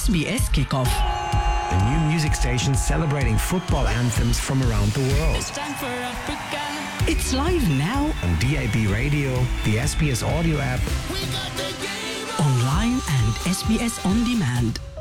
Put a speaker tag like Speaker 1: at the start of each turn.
Speaker 1: SBS Kickoff.
Speaker 2: The new music station celebrating football anthems from around the world.
Speaker 3: It's time for Africa.
Speaker 1: It's live now,
Speaker 2: On DAB radio, the SBS audio app,
Speaker 3: We got the game on.
Speaker 1: online and SBS On Demand.